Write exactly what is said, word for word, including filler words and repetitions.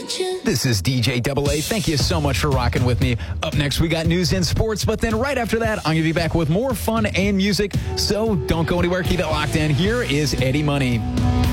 This is D J Double A. Thank you so much for rocking with me. Up next, we got news and sports, but then right after that, I'm going to be back with more fun and music. So don't go anywhere. Keep it locked in. Here is Eddie Money.